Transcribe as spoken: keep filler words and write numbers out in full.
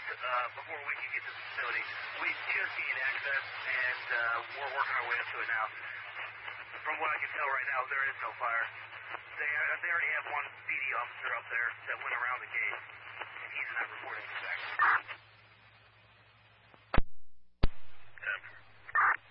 uh, before we can get to the facility. We just gained access, and uh, we're working our way up to it now. From what I can tell right now, there is no fire. They, they already